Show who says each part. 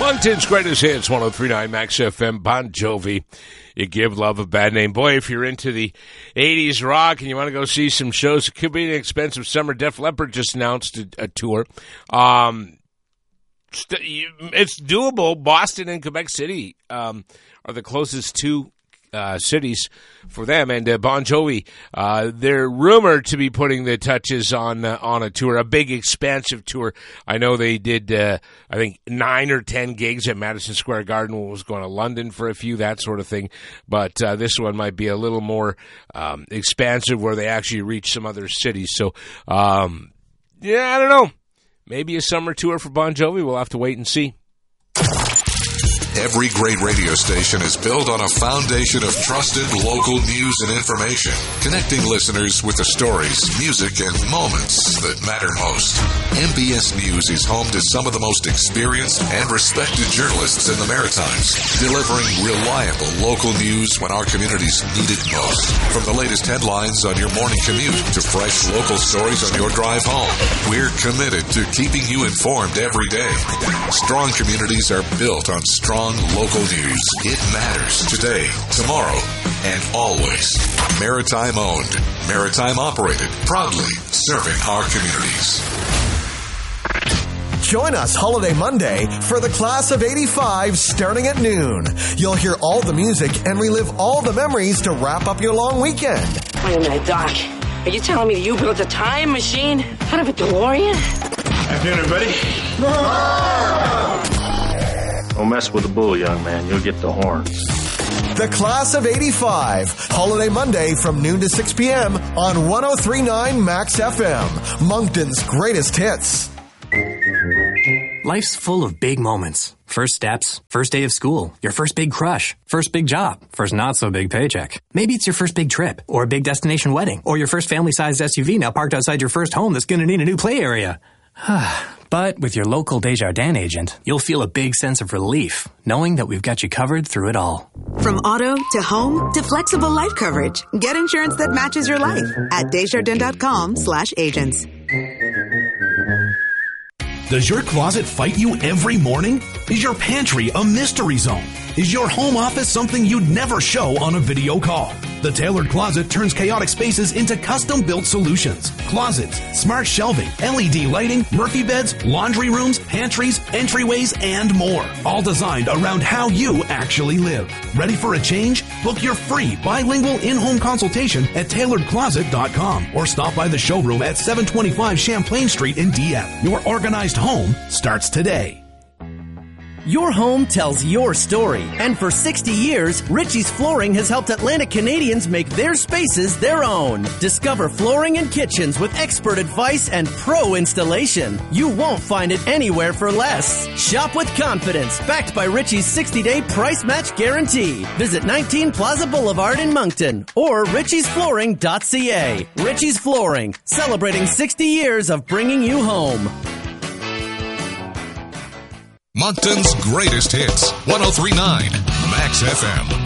Speaker 1: Moncton's greatest hits, 103.9 Max FM, Bon Jovi. You give love a bad name. Boy, if you're into the 80s rock and you want to go see some shows, it could be an expensive summer. Def Leppard just announced a tour. It's doable. Boston and Quebec City are the closest two cities for them, and Bon Jovi, they're rumored to be putting the touches on a tour, a big expansive tour. I know they did, I think 9 or 10 gigs at Madison Square Garden. One was going to London for a few, that sort of thing. But this one might be a little more expansive, where they actually reach some other cities. So, I don't know. Maybe a summer tour for Bon Jovi. We'll have to wait and see.
Speaker 2: Every great radio station is built on a foundation of trusted local news and information, connecting listeners with the stories, music, and moments that matter most. MBS News is home to some of the most experienced and respected journalists in the Maritimes, delivering reliable local news when our communities need it most. From the latest headlines on your morning commute to fresh local stories on your drive home, we're committed to keeping you informed every day. Strong communities are built on strong local news. It matters today, tomorrow, and always. Maritime owned, Maritime operated, proudly serving our communities.
Speaker 3: Join us Holiday Monday for the Class of 85 starting at noon. You'll hear all the music and relive all the memories to wrap up your long weekend.
Speaker 4: Wait a minute, Doc. Are you telling me that you built a time machine out of a DeLorean?
Speaker 5: Afternoon, everybody. Don't mess with the bull, young man. You'll get the horns.
Speaker 3: The Class of 85. Holiday Monday from noon to 6 p.m. on 103.9 Max FM. Moncton's greatest hits.
Speaker 6: Life's full of big moments. First steps, first day of school, your first big crush, first big job, first not so big paycheck. Maybe it's your first big trip, or a big destination wedding, or your first family-sized SUV now parked outside your first home that's going to need a new play area. But with your local Desjardins agent, you'll feel a big sense of relief, knowing that we've got you covered through it all.
Speaker 7: From auto to home to flexible life coverage, get insurance that matches your life at Desjardins.com/agents.
Speaker 8: Does your closet fight you every morning? Is your pantry a mystery zone? Is your home office something you'd never show on a video call? The Tailored Closet turns chaotic spaces into custom-built solutions. Closets, smart shelving, LED lighting, Murphy beds, laundry rooms, pantries, entryways, and more. All designed around how you actually live. Ready for a change? Book your free bilingual in-home consultation at tailoredcloset.com or stop by the showroom at 725 Champlain Street in Dieppe. Your organized home starts today.
Speaker 9: Your home tells your story. And for 60 years, Ritchie's Flooring has helped Atlantic Canadians make their spaces their own. Discover flooring and kitchens with expert advice and pro installation. You won't find it anywhere for less. Shop with confidence, backed by Ritchie's 60-day price match guarantee. Visit 19 Plaza Boulevard in Moncton or ritchiesflooring.ca. Ritchie's Flooring, celebrating 60 years of bringing you home.
Speaker 2: Moncton's greatest hits, 103.9 Max FM.